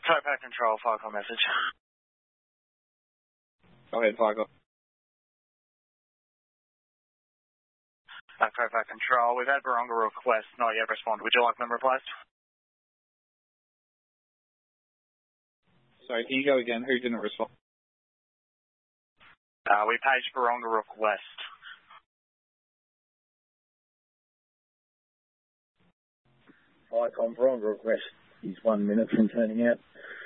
Copac Control, Farco message. Go ahead, Farco. Copac Control, we've had Baronga request, not yet responded. Would you like them replaced? Sorry, can you go again? Who didn't respond? We paged Baronga request. Icon Baronga request. He's 1 minute from turning out.